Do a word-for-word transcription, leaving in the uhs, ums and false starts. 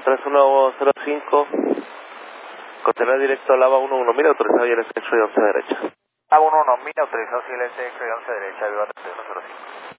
tres uno cero cinco, contener directo a Lava uno uno, mira, autorizado y el sexo y once derecha. Lava uno uno, mira, autorizado y el sexo y once derecha, viva tres uno cero cinco.